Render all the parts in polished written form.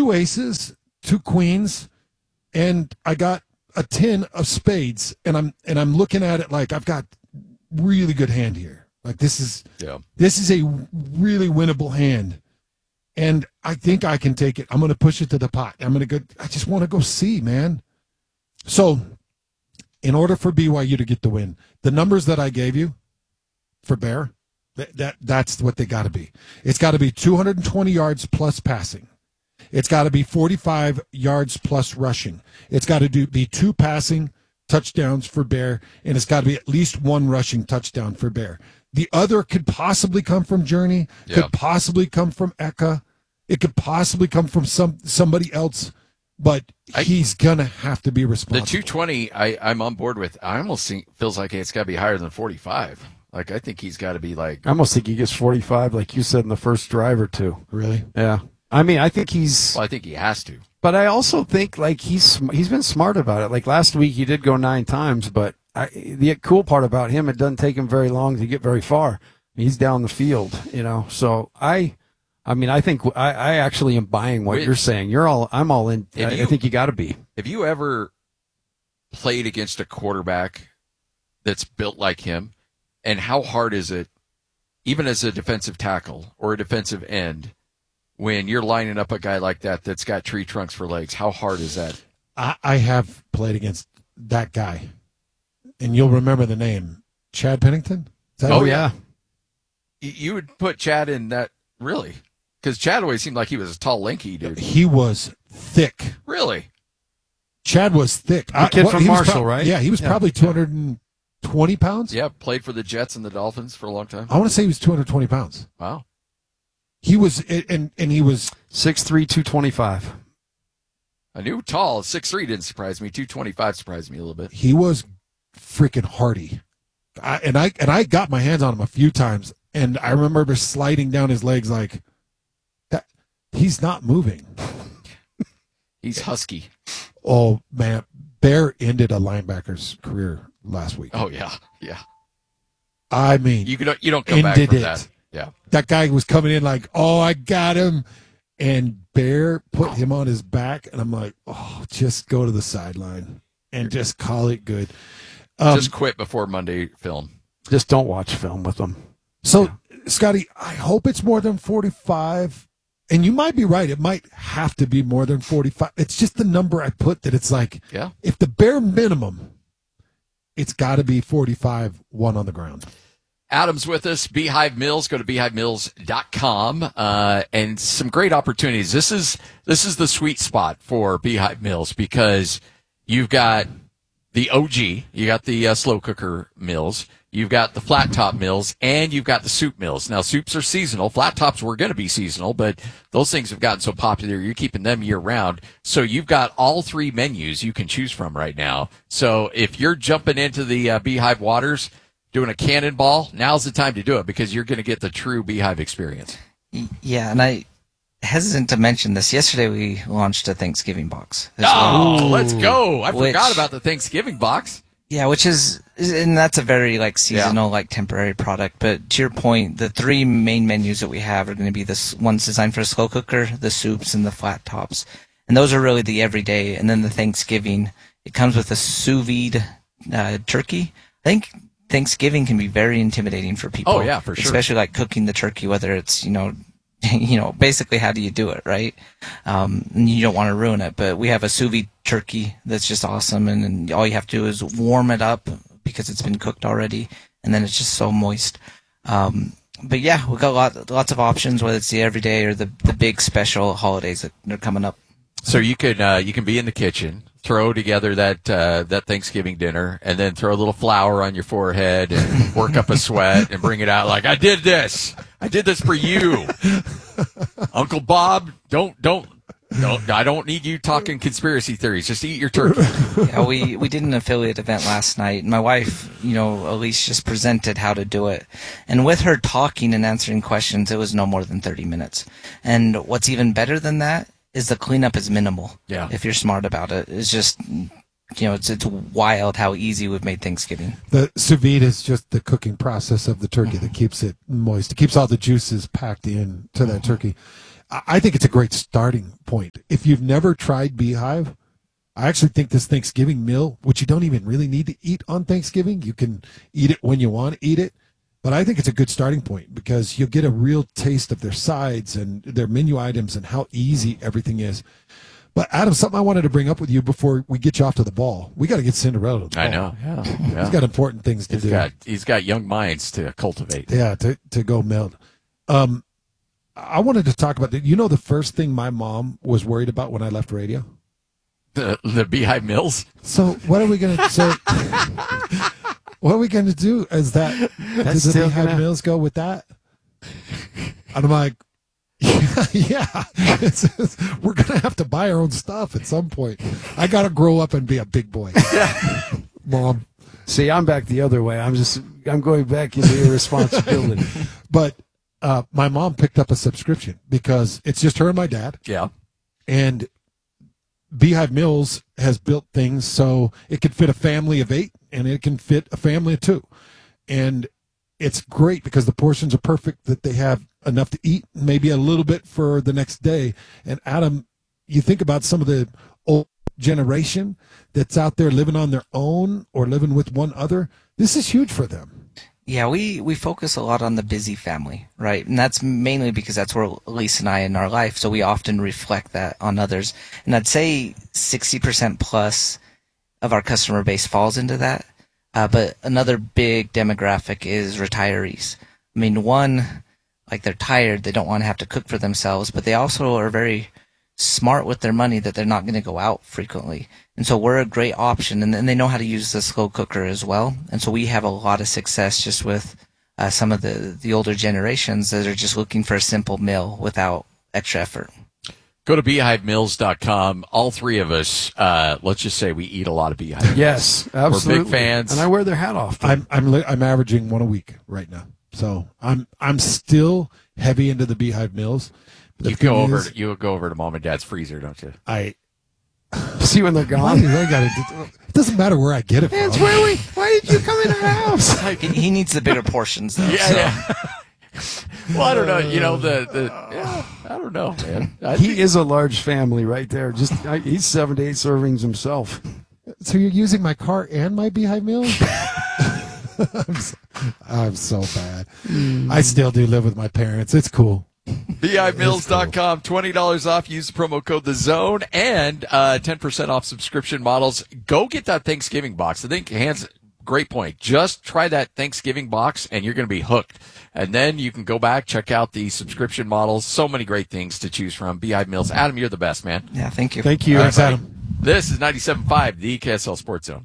2 aces, 2 queens, and I got a 10 of spades, and I'm looking at it like I've got really good hand here. Like this is a really winnable hand. And I think I can take it. I'm going to push it to the pot. I just want to go see, man. So in order for BYU to get the win, the numbers that I gave you for Bear, that's what they got to be. It's got to be 220 yards plus passing. It's got to be 45 yards plus rushing. It's got to be 2 passing touchdowns for Bear, and it's got to be at least 1 rushing touchdown for Bear. The other could possibly come from Journey, could possibly come from Eka, it could possibly come from somebody else, but he's going to have to be responsible. The 220, I'm on board with. I almost think feels like it's got to be higher than 45. Like, I think he's got to be like. I almost think he gets 45, like you said, in the first drive or 2. Really? Yeah. I mean, I think he's. Well, I think he has to. But I also think, like, he's been smart about it. Like, last week he did go 9 times, but the cool part about him, it doesn't take him very long to get very far. He's down the field, So I think I actually am buying what you're saying. I'm all in. I think you got to be. Have you ever played against a quarterback that's built like him? And how hard is it, even as a defensive tackle or a defensive end, when you're lining up a guy like that that's got tree trunks for legs? How hard is that? I have played against that guy. And you'll remember the name, Chad Pennington? Yeah. You would put Chad in that, really? Because Chad always seemed like he was a tall, lanky dude. He was thick. Really? Chad was thick. The kid from Marshall, right? Yeah, he was probably 220 pounds. Yeah, played for the Jets and the Dolphins for a long time. I want to say he was 220 pounds. Wow. He was, and he was 6'3", 225. I knew tall. 6'3" didn't surprise me. 225 surprised me a little bit. He was freaking hardy. I got my hands on him a few times, and I remember sliding down his legs like that. He's not moving. He's husky. Oh man, Bear ended a linebacker's career last week. Oh yeah. I mean, you don't come back from that. Yeah, that guy was coming in like, oh, I got him, and Bear put him on his back, and I'm like, oh, just go to the sideline and just call it good. Just quit before Monday film. Just don't watch film with them. So, Scotty, I hope it's more than 45. And you might be right. It might have to be more than 45. It's just the number I put that it's like, if the bare minimum, it's got to be 45, 1 on the ground. Adam's with us, Beehive Mills. Go to beehivemills.com, and some great opportunities. This is the sweet spot for Beehive Mills because you've got the OG, you got the slow cooker mills, you've got the flat top mills, and you've got the soup mills. Now, soups are seasonal. Flat tops were going to be seasonal, but those things have gotten so popular, you're keeping them year round. So you've got all 3 menus you can choose from right now. So if you're jumping into the Beehive waters, doing a cannonball, now's the time to do it because you're going to get the true Beehive experience. Yeah, and I hesitant to mention this. Yesterday we launched a Thanksgiving box. Let's go. I forgot about the Thanksgiving box. Yeah, and that's a very seasonal, temporary product. But to your point, the 3 main menus that we have are going to be the ones designed for a slow cooker, the soups, and the flat tops. And those are really the everyday. And then the Thanksgiving, it comes with a sous vide turkey. I think Thanksgiving can be very intimidating for people. Oh yeah, for sure. Especially cooking the turkey, whether it's basically how do you do it, right? And you don't want to ruin it. But we have a sous vide turkey that's just awesome, and all you have to do is warm it up because it's been cooked already, and then it's just so moist. But yeah, we've got lots of options, whether it's the everyday or the big special holidays that are coming up. So you can be in the kitchen, throw together that Thanksgiving dinner, and then throw a little flour on your forehead and work up a sweat and bring it out like, I did this for you. Uncle Bob, don't, I don't need you talking conspiracy theories. Just eat your turkey. Yeah, we did an affiliate event last night. My wife, Elise just presented how to do it. And with her talking and answering questions, it was no more than 30 minutes. And what's even better than that is the cleanup is minimal. Yeah. If you're smart about it. It's just, it's wild how easy we've made Thanksgiving. The sous vide is just the cooking process of the turkey that keeps it moist. It keeps all the juices packed in to that turkey. I think it's a great starting point. If you've never tried Beehive, I actually think this Thanksgiving meal, which you don't even really need to eat on Thanksgiving, you can eat it when you want to eat it. But I think it's a good starting point because you'll get a real taste of their sides and their menu items and how easy everything is. But Adam, something I wanted to bring up with you before we get you off to the ball. We got to get Cinderella to the ball. I know. Yeah. He's got important things to do. He's got young minds to cultivate. Yeah, to go meld. I wanted to talk about the first thing my mom was worried about when I left radio? The Beehive Mills. So what are we going to what are we going to do? Is that does the Beehive Mills go with that? And I'm like, yeah, we're going to have to buy our own stuff at some point. I got to grow up and be a big boy. Yeah. Mom. See, I'm back the other way. I'm going back into irresponsibility. But my mom picked up a subscription because it's just her and my dad. Yeah. And Beehive Mills has built things so it can fit a family of 8 and it can fit a family of 2. And it's great because the portions are perfect, that they have enough to eat, maybe a little bit for the next day. And Adam, you think about some of the old generation that's out there living on their own or living with one other. This is huge for them. Yeah, we focus a lot on the busy family, right? And that's mainly because that's where Elise and I in our life, so we often reflect that on others. And I'd say 60% plus of our customer base falls into that. But another big demographic is retirees. I mean, one, like they're tired, they don't want to have to cook for themselves, but they also are very smart with their money that they're not going to go out frequently. And so we're a great option, and then they know how to use the slow cooker as well. And so we have a lot of success just with some of the older generations that are just looking for a simple meal without extra effort. Go to beehivemills.com. All three of us, let's just say we eat a lot of Beehive. Yes, absolutely. We're big fans. And I wear their hat off. I'm averaging one a week right now. So I'm still heavy into the Beehive Mills. You go over to Mom and Dad's freezer, don't you? I see when they're gone. It doesn't matter where I get it from. Why did you come in our house? He needs the bigger portions, though. Yeah. Well, I don't know. I don't know, man. He is a large family right there. He's 7 to 8 servings himself. So you're using my car and my Beehive Mills? I'm so bad. I still do live with my parents. It's cool. BeehiveMills.com, $20 off. Use the promo code TheZone and 10% off subscription models. Go get that Thanksgiving box. I think Hans, great point. Just try that Thanksgiving box and you're going to be hooked. And then you can go back, check out the subscription models. So many great things to choose from. Beehive Mills. Adam, you're the best, man. Yeah, thank you. Thank you. Thanks, Adam. This is 97.5, the KSL Sports Zone.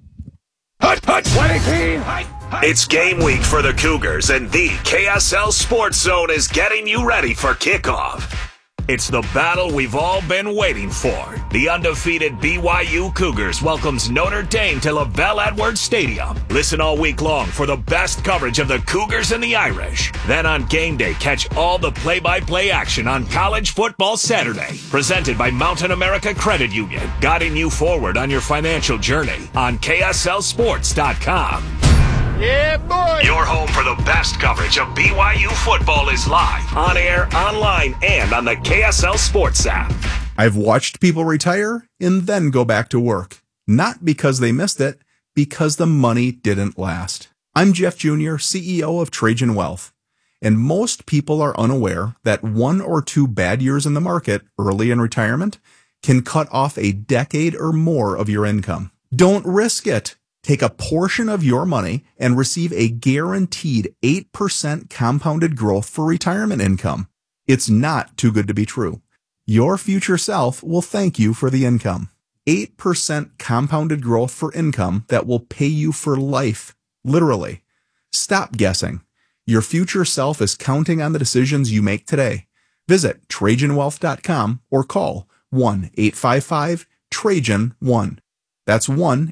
It's game week for the Cougars, and the KSL Sports Zone is getting you ready for kickoff. It's the battle we've all been waiting for. The undefeated BYU Cougars welcomes Notre Dame to LaVell Edwards Stadium. Listen all week long for the best coverage of the Cougars and the Irish. Then on game day, catch all the play-by-play action on College Football Saturday. Presented by Mountain America Credit Union, guiding you forward on your financial journey on KSLSports.com. Yeah, boy! Your home for the best coverage of BYU football is live, on air, online, and on the KSL Sports app. I've watched people retire and then go back to work. Not because they missed it, because the money didn't last. I'm Jeff Jr., CEO of Trajan Wealth. And most people are unaware that 1 or 2 bad years in the market early in retirement can cut off a decade or more of your income. Don't risk it. Take a portion of your money and receive a guaranteed 8% compounded growth for retirement income. It's not too good to be true. Your future self will thank you for the income. 8% compounded growth for income that will pay you for life. Literally. Stop guessing. Your future self is counting on the decisions you make today. Visit TrajanWealth.com or call 1-855-TRAJAN-1. That's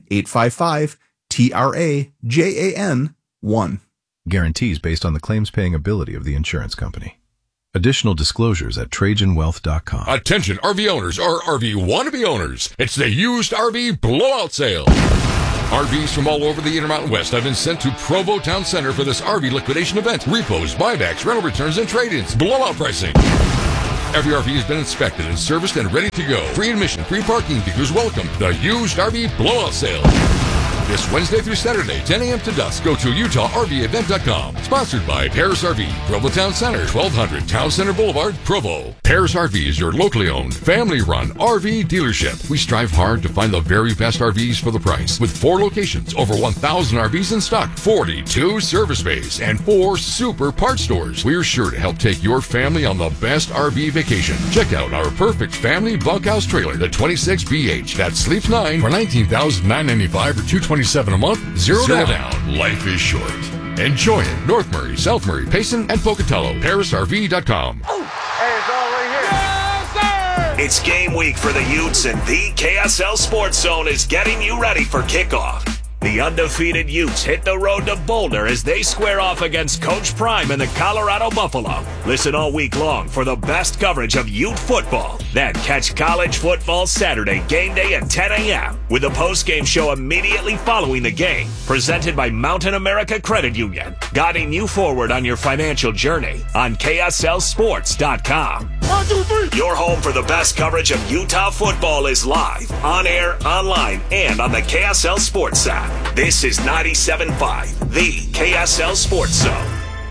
1-855-TRAJAN-1. Guarantees based on the claims-paying ability of the insurance company. Additional disclosures at TrajanWealth.com. Attention RV owners or RV wannabe owners. It's the used RV blowout sale. RVs from all over the Intermountain West have been sent to Provo Town Center for this RV liquidation event. Repos, buybacks, rental returns, and trade-ins. Blowout pricing. Every RV has been inspected and serviced and ready to go. Free admission, free parking, dealers welcome. The Used RV Blowout Sale. This Wednesday through Saturday, 10 a.m. to dusk. Go to UtahRVEvent.com. Sponsored by Paris RV, Provo Town Center, 1200 Town Center Boulevard, Provo. Paris RV is your locally owned, family-run RV dealership. We strive hard to find the very best RVs for the price. With 4 locations, over 1,000 RVs in stock, 42 service bays, and 4 super parts stores. We're sure to help take your family on the best RV vacation. Check out our perfect family bunkhouse trailer, the 26BH, that sleeps 9 for $19,995 or $227 a month, zero down. Life is short. Enjoy it. North Murray, South Murray, Payson, and Pocatello. ParisRV.com. Hey, it's all right here. Yes, sir! It's game week for the Utes, and the KSL Sports Zone is getting you ready for kickoff. The undefeated Utes hit the road to Boulder as they square off against Coach Prime and the Colorado Buffalo. Listen all week long for the best coverage of Ute football. Then catch college football Saturday game day at 10 a.m. with a post-game show immediately following the game. Presented by Mountain America Credit Union, guiding you forward on your financial journey on KSLSports.com. 1, 2, 3. Your home for the best coverage of Utah football is live, on air, online, and on the KSL Sports app. This is 97.5, the KSL Sports Zone.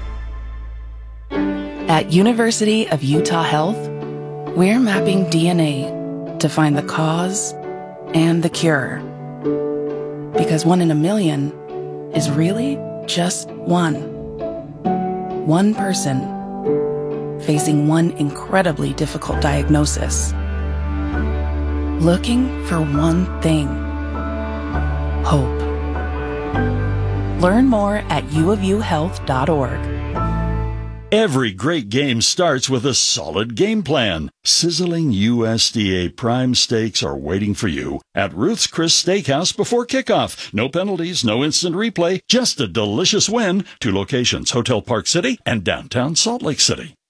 At University of Utah Health, we're mapping DNA to find the cause and the cure. Because 1 in a million is really just one. One person facing one incredibly difficult diagnosis. Looking for one thing: hope. Learn more at uofuhealth.org. Every great game starts with a solid game plan. Sizzling USDA prime steaks are waiting for you at Ruth's Chris Steakhouse before kickoff. No penalties, no instant replay, just a delicious win. 2 locations, Hotel Park City and downtown Salt Lake City.